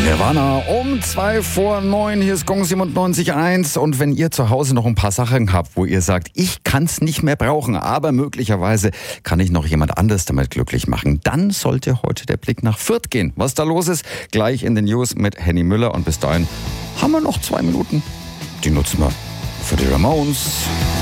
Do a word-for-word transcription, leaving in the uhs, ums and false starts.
Nirvana um zwei vor neun, hier ist Gong siebenundneunzig Komma eins. Und wenn ihr zu Hause noch ein paar Sachen habt, wo ihr sagt, ich kann es nicht mehr brauchen, aber möglicherweise kann ich noch jemand anderes damit glücklich machen, dann sollte heute der Blick nach Fürth gehen. Was da los ist, gleich in den News mit Henny Müller. Und bis dahin haben wir noch zwei Minuten. Die nutzen wir für die Ramones.